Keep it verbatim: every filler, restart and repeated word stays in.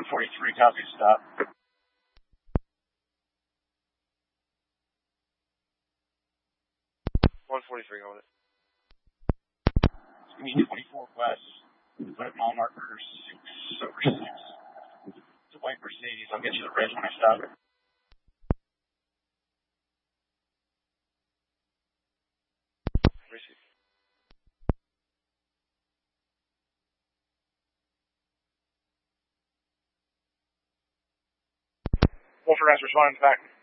one forty-three, copy, stop. one forty-three, hold it. Give me twenty-four west. Put mile marker six over six. It's a white Mercedes. I'll get you the red when I stop. Receive. Wolf arrest, respond back.